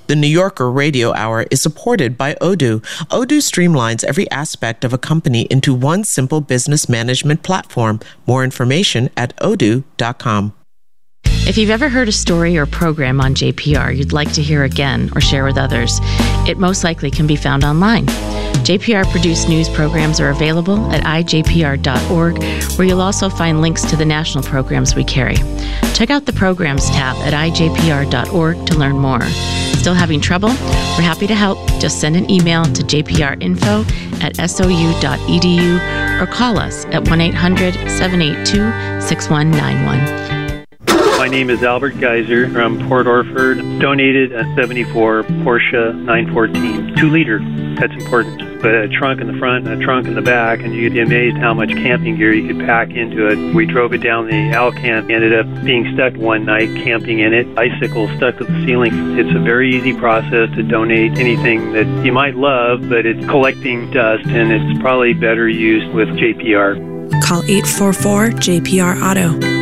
The New Yorker Radio Hour is supported by Odoo. Odoo streamlines every aspect of a company into one simple business management platform. More information at odoo.com. If you've ever heard a story or program on JPR you'd like to hear again or share with others, it most likely can be found online. JPR-produced news programs are available at ijpr.org, where you'll also find links to the national programs we carry. Check out the Programs tab at ijpr.org to learn more. Still having trouble? We're happy to help. Just send an email to jprinfo@sou.edu or call us at 1-800-782-6191. My name is Albert Geiser from Port Orford. Donated a 74 Porsche 914, 2-liter. That's important. But a trunk in the front and a trunk in the back, and you'd be amazed how much camping gear you could pack into it. We drove it down the Alcan, ended up being stuck one night camping in it. Icicles stuck to the ceiling. It's a very easy process to donate anything that you might love, but it's collecting dust, and it's probably better used with JPR. Call 844-JPR-AUTO.